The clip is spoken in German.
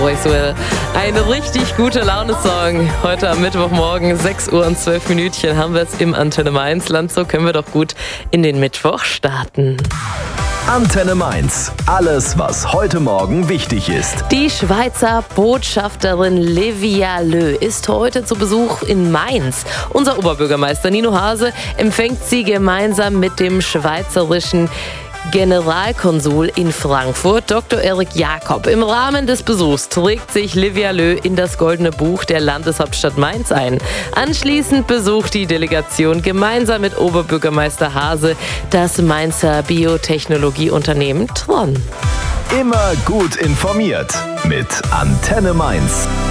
Rexwell. Ein richtig guter Laune-Song. Heute am Mittwochmorgen, 6 Uhr und 12 Minütchen haben wir es im Antenne Mainz-Land. So können wir doch gut in den Mittwoch starten. Antenne Mainz. Alles, was heute Morgen wichtig ist. Die Schweizer Botschafterin Livia Löh ist heute zu Besuch in Mainz. Unser Oberbürgermeister Nino Hase empfängt sie gemeinsam mit dem schweizerischen Generalkonsul in Frankfurt, Dr. Erik Jakob. Im Rahmen des Besuchs trägt sich Livia Löh in das Goldene Buch der Landeshauptstadt Mainz ein. Anschließend besucht die Delegation gemeinsam mit Oberbürgermeister Hase das Mainzer Biotechnologieunternehmen Tron. Immer gut informiert mit Antenne Mainz.